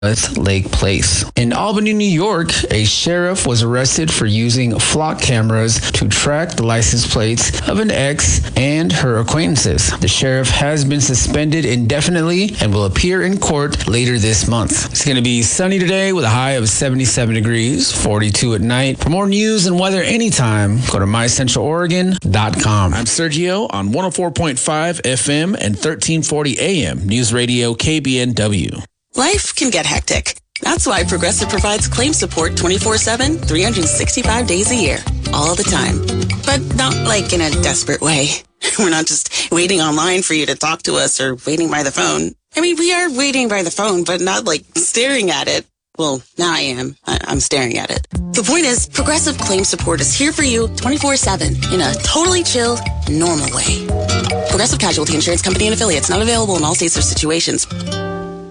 North Lake Place. In Albany, New York, a sheriff was arrested for using flock cameras to track the license plates of an ex and her acquaintances. The sheriff has been suspended indefinitely and will appear in court later this month. It's going to be sunny today with a high of 77 degrees, 42 at night. For more news and weather anytime, go to mycentraloregon.com. I'm Sergio on 104.5 FM and 1340 AM News Radio KBNW. Life can get hectic. That's why Progressive provides claim support 24/7, 365 days a year, all the time. But not like in a desperate way. We're not just waiting online for you to talk to us or waiting by the phone. I mean, we are waiting by the phone, but not like staring at it. Well, now I am. I'm staring at it. The point is, Progressive Claim Support is here for you 24/7 in a totally chill, normal way. Progressive Casualty Insurance Company and affiliates, not available in all states or situations.